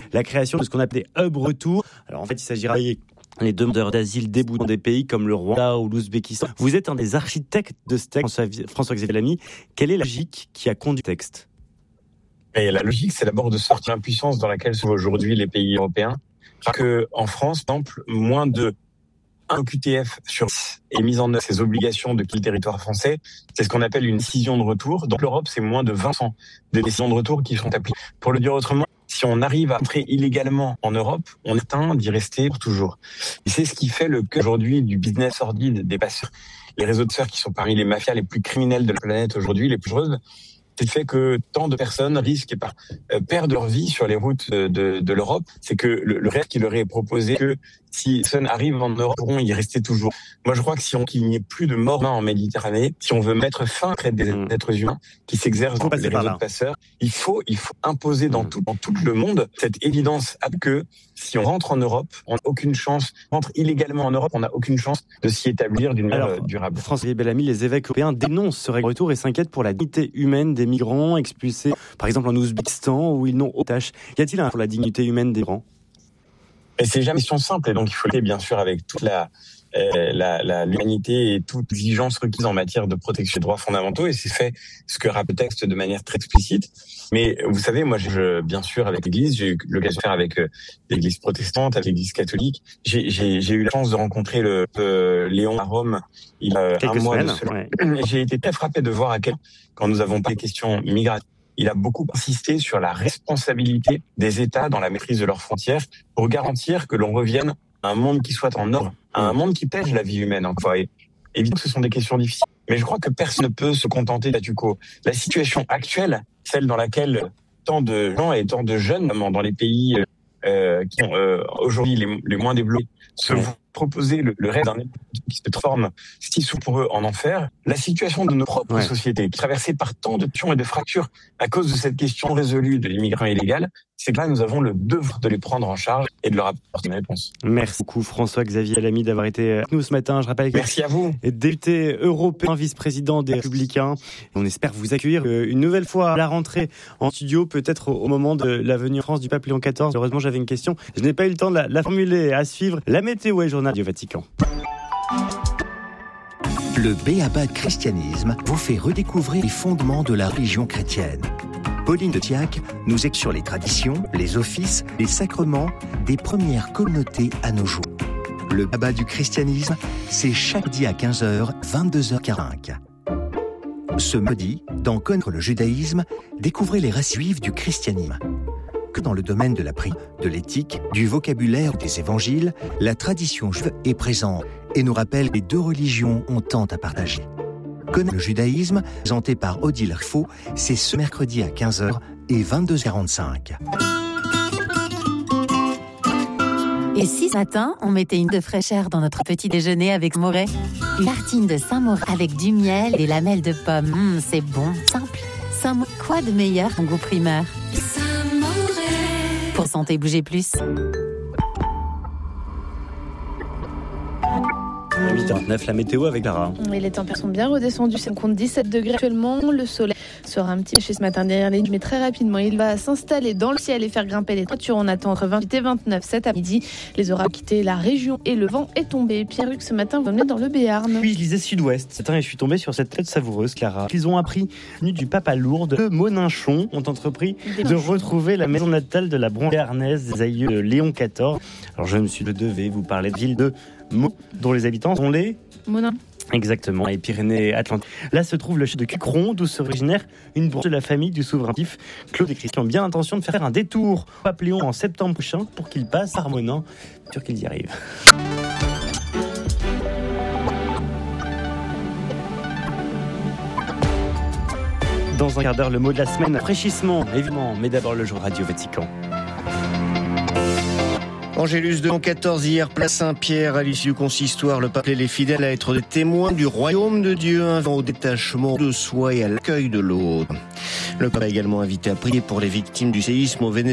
la création de ce qu'on appelait Hub Retour. Alors en fait, il s'agira les demandeurs d'asile déboutant des pays comme le Rwanda ou l'Ouzbékistan. Vous êtes un des architectes de ce texte, François-Xavier Lamy. Quelle est la logique qui a conduit le texte ? Et la logique, c'est d'abord de sortir l'impuissance dans laquelle sont aujourd'hui les pays européens. Que en France, par exemple, moins de 1 OQTF sur 10 est mise en œuvre ces obligations de quitter le territoire français. C'est ce qu'on appelle une décision de retour. Dans l'Europe, c'est moins de 20% des décisions de retour qui sont appliquées. Pour le dire autrement, si on arrive à entrer illégalement en Europe, on est atteint d'y rester pour toujours. Et c'est ce qui fait le cœur aujourd'hui du business sordide des passeurs. Les réseaux de passeurs qui sont parmi les mafias les plus criminelles de la planète aujourd'hui, les plus dangereuses. C'est le fait que tant de personnes risquent et perdent leur vie sur les routes de l'Europe. C'est que le rêve qui leur est proposé, que si les personnes arrivent en Europe, pourront y rester toujours. Moi, je crois que qu'il n'y ait plus de morts en Méditerranée, si on veut mettre fin à la traite des êtres humains qui s'exercent dans les réseaux de passeurs, il faut imposer dans tout le monde cette évidence que si on rentre en Europe, on n'a aucune chance. On rentre illégalement en Europe, on n'a aucune chance de s'y établir d'une manière durable. François-Xavier Lamy, les évêques européens dénoncent ce retour et s'inquiètent pour la dignité humaine des migrants expulsés, par exemple en Ouzbékistan, où ils n'ont aucune tâche. Y a-t-il pour la dignité humaine des migrants ? Et c'est jamais une question simple, et donc il faut le faire bien sûr avec toute l'humanité et toute exigence requise en matière de protection des droits fondamentaux, et c'est fait ce que rappelle le texte de manière très explicite. Mais vous savez, moi, bien sûr, avec l'Église, j'ai eu l'occasion de faire avec l'Église protestante, avec l'Église catholique. J'ai eu la chance de rencontrer Léon à Rome il y a un mois de cela. Ouais. Et j'ai été très frappé de voir quand nous avons parlé des questions migratoires, il a beaucoup insisté sur la responsabilité des États dans la maîtrise de leurs frontières pour garantir que l'on revienne à un monde qui soit en ordre, à un monde qui protège la vie humaine. Encore. Et évidemment que ce sont des questions difficiles, mais je crois que personne ne peut se contenter statu quo. La situation actuelle, celle dans laquelle tant de gens et tant de jeunes, notamment dans les pays qui ont aujourd'hui les moins développés, se vont proposer le rêve d'un état qui se transforme si souvent pour eux en enfer. La situation de nos propres sociétés, qui est traversée par tant de tensions et de fractures à cause de cette question résolue de l'immigration illégale, c'est que là, nous avons le devoir de les prendre en charge et de leur apporter une réponse. Merci beaucoup François-Xavier Lamy d'avoir été avec nous ce matin. Je rappelle que merci à vous. Député européen, vice-président des Républicains. On espère vous accueillir une nouvelle fois à la rentrée en studio, peut-être au moment de la venue en France du pape Léon XIV. Heureusement, j'avais une question. Je n'ai pas eu le temps de la formuler. À suivre, la météo et journal du Vatican. Le B.A.B.A. de christianisme vous fait redécouvrir les fondements de la religion chrétienne. Pauline de Tiac nous explique sur les traditions, les offices, les sacrements des premières communautés à nos jours. Le B.A.B.A. du christianisme, c'est chaque jeudi à 15h, 22h45. Ce mardi, dans Connaître le judaïsme, découvrez les racines juives du christianisme. Que dans le domaine de la prière, de l'éthique, du vocabulaire des évangiles, la tradition juive est présente et nous rappelle que les deux religions ont tant à partager. Connaître le judaïsme, présenté par Odile Riffaut, c'est ce mercredi à 15h et 22h45. Et si ce matin, on mettait une de fraîcheur dans notre petit déjeuner avec Moret ? Une tartine de Saint-Mauré avec du miel et des lamelles de pommes. C'est bon, simple. Saint-Mauré, quoi de meilleur en goût primeur ? Pour santé, bougez plus. 8h09, la météo avec Lara. Et les températures sont bien redescendues. On compte 17 degrés actuellement. Le soleil sera un petit peu ce matin derrière les nuages, mais très rapidement, il va s'installer dans le ciel et faire grimper les températures. On attend entre 28 et 29 cet après-midi. Les orages ont quitté la région et le vent est tombé. Pierre-Hugues, ce matin, vous venez dans le Béarn. Oui, je lisais Sud-Ouest. Ce matin, et je suis tombé sur cette tête savoureuse, Clara. Ils ont appris, venus du Pape à Lourdes, de Moninchon, ont entrepris de retrouver la maison natale de la branche béarnaise des aïeux de Léon XIV. Alors, je devais vous parler de ville de Meaux, dont les habitants sont les Monins. Exactement, les Pyrénées-Atlantiques. Là se trouve le château de Cucron, d'où se originaire une branche de la famille du souverain pontife Claude et Christian. Bien intention de faire un détour au Pape Léon en septembre prochain pour qu'il passe par Monin. Sûr qu'il y arrive. Dans un quart d'heure, le mot de la semaine, fraîchissement, évidemment, mais d'abord le jour Radio Vatican. Angélus de Léon XIV hier, place Saint-Pierre, à l'issue du consistoire, le pape appelait les fidèles à être des témoins du royaume de Dieu, invitant au détachement de soi et à l'accueil de l'autre. Le pape a également invité à prier pour les victimes du séisme au Venezuela.